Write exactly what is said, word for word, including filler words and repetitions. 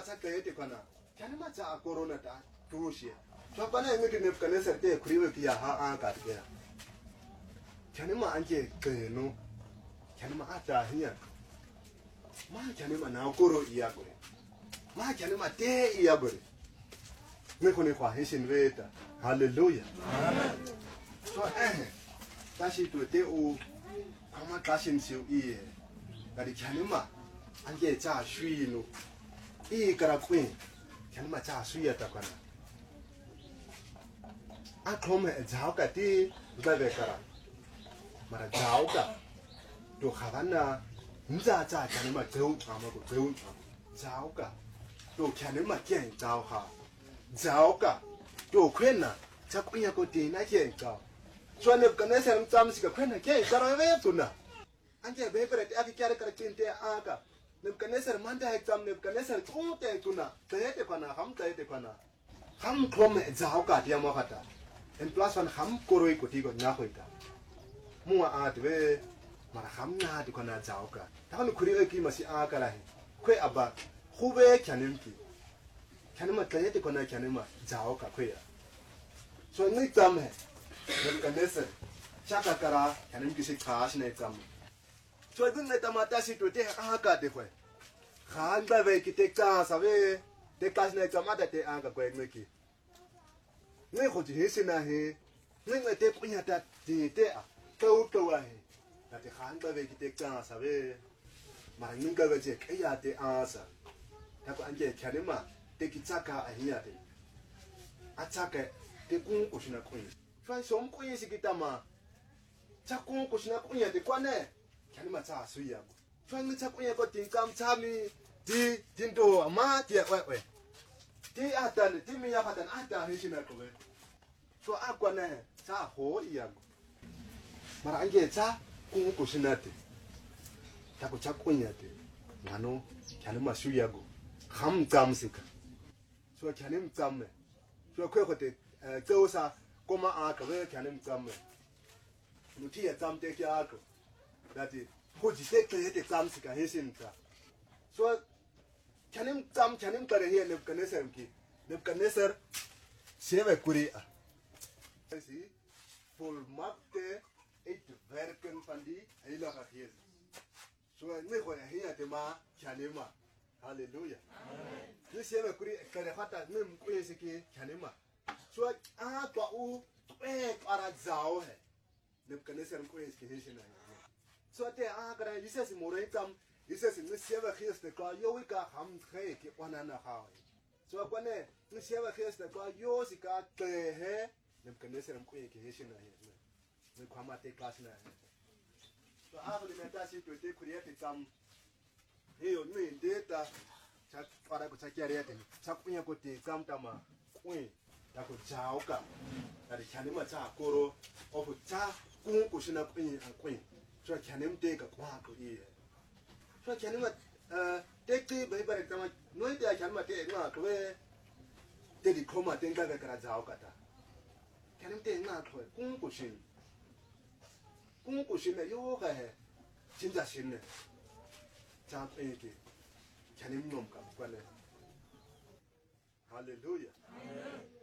tsaka te kana chani ma tsa corona ta tushi so kana ngi ne kana ser te kriwe ki ya ha an ka te chani ma anje ke no chani ma ata hiya ma chani ma na koro iya gore ma chani ma te iya gore me kone kwa hishin veta hallelujah amen so eh tashi to te o kama tashin siu iye kadi chani ma anje cha shui no i kara queen chani ma cha shui ya ta kana a kome zao ka ti ba be kara mara zao ka to khavana nza cha chani ma zeu ama ko zeu zao ka to chani ma ken zao ha zao ka to kwena cha kunya ko ti na ken zao so ne kana ser mtsam sika kwena ken kara ve tuna anje be bere te aki kyare kara tinte aka ne kana ser manda exam ne kana ser tute tuna te kana ham te kana ham kome zao ka ti ma khata en plus van ham koroi ko ti ko nya khoita mua a te mara ham na ti kana zao ka ta kan kuri ki masi a ka la kwe aba khube kyanim ki kyanim ma te kana kyanim ma zao ka kwe ya so ni tam hai ne kana ser chaka kara kyanim ki se khash ne tam so dun ne tamata si to te a ka te kwe khan ba ve ki te ka sa ve te khash ne tamata te a ka kwe ne ki ne ko ji se na he ne ne te punya ta ti te a to to a he na te khan ba ve ki te ka sa ve ma ning ka ve je ke ya te a sa ta ko anje kyanim ma te ki chaka a hiya te a chaka te kun ko shina ko fa som ko yin sikitama cha kun ko shina ko ya te kwa ne kyanim ma cha su ya ko fa ni cha ko ya ko tin kam cha mi ti tin do ma ti we we ti atan ti mi ya hatan ata hi shina ko we so a kwa ne cha ho ya ko mara anje cha kun ko shina te ta ko cha ko ya te ngano kyanim ma su ya go ham tam sika so kyanim tam me so ko ko te zo sa koma a ka we kyanim tam me nu ti ya tam te kya ko dati ko ji te te te tam sika he sin ta so kyanim tam kyanim kare he ne ka ne ser ki ne ka ne ser seve kuri a si volmaakte het werken van die heilige gees so ne ko ya he te ma kyanima hallelujah amen ni seve kuri kare hata ne ko ye siki kyanima so a to u e para zao he ne ka ne ser ko ye siki he sin na so te a kare yise si more tam yise si ne seve gees te ka yo wi ka ham khe ki wana na ha so ko ne ni seve gees te ka yo si ka te he ne ka ne ser ko ye ki he sin na he ne ko ma te class na so a ko ne ta si to te create tam hiyo ni data cha para ko cha kiare te cha kunya ko te kam tama kwi ya ko chauka ari chani ma cha koro o ko cha ku ko shina kwi a kwi so chani mte ka kwa ko i so chani ma te ti bai bare tama no ite ya chani ma te nga ko we te di koma te nga ka kara chauka ta chani mte nga ko ku ko shin ku ko shin yo ga he 진짜 신네 자 이렇게 kyanim nom ka kwa ne hallelujah amen